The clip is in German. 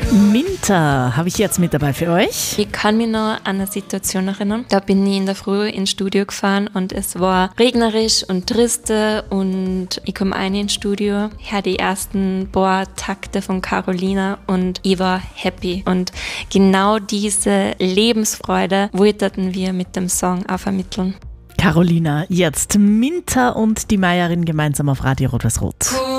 Minter habe ich jetzt mit dabei für euch. Ich kann mich noch an eine Situation erinnern. Da bin ich in der Früh ins Studio gefahren und es war regnerisch und triste und ich komme rein ins Studio, höre die ersten paar Takte von Carolina und ich war happy. Und genau diese Lebensfreude wollten wir mit dem Song auch vermitteln. Carolina, jetzt Minter und die Meierin gemeinsam auf Radio Rot-Weiß-Rot.